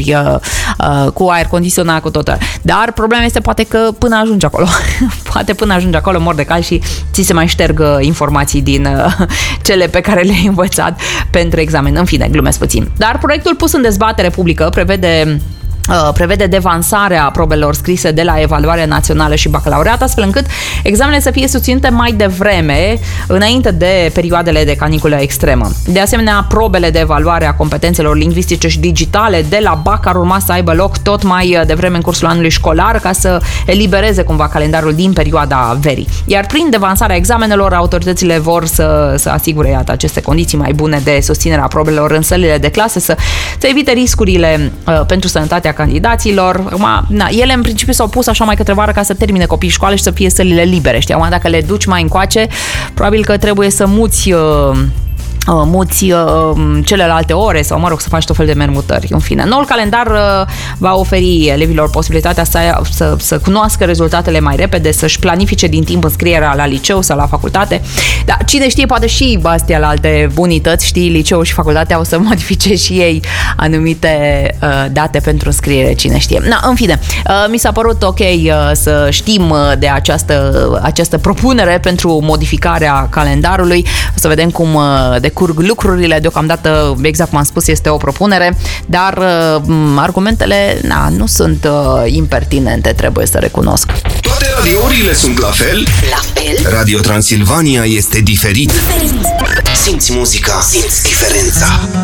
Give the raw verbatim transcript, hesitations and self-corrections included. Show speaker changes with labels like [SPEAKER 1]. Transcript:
[SPEAKER 1] clasuri uh, uh, cu aer condiționat, cu tot. Dar problema este poate că până ajungi acolo, poate până ajungi acolo mor de cal și ți se mai șterg informații din uh, cele pe care le-ai învățat pentru examen. În fine, glumesc puțin. Dar proiectul pus în dezbatere publică prevede prevede devansarea probelor scrise de la evaluarea națională și bacalaureat, astfel încât examenele să fie susținute mai devreme, înainte de perioadele de caniculă extremă. De asemenea, probele de evaluare a competențelor lingvistice și digitale de la bac ar urma să aibă loc tot mai devreme în cursul anului școlar, ca să elibereze cumva calendarul din perioada verii. Iar prin devansarea examenelor, autoritățile vor să, să asigure, iată, aceste condiții mai bune de susținere a probelor în sălile de clase, să, să evite riscurile uh, pentru sănătatea candidaților. Acum, na, ele în principiu s-au pus așa mai către vară ca să termine copiii școală și să fie sălile libere. Știi, acum dacă le duci mai încoace, probabil că trebuie să muți uh, Uh, muți uh, celelalte ore sau, mă rog, să faci tot fel de mermutări. În fine, noul calendar uh, va oferi elevilor posibilitatea să, să, să cunoască rezultatele mai repede, să-și planifice din timp înscrierea la liceu sau la facultate. Dar cine știe, poate și astea la alte unități, știi, liceu și facultatea o să modifice și ei anumite uh, date pentru înscriere, cine știe. Na, în fine, uh, mi s-a părut ok uh, să știm uh, de această, uh, această propunere pentru modificarea calendarului. O să vedem cum uh, de curg lucrurile. Deocamdată, exact cum am spus, este o propunere, dar uh, argumentele na, nu sunt uh, impertinente, trebuie să recunosc.
[SPEAKER 2] Toate radiourile sunt la fel?
[SPEAKER 3] La fel?
[SPEAKER 2] Radio Transilvania este diferit. Diferit. Simți muzica, simți diferența.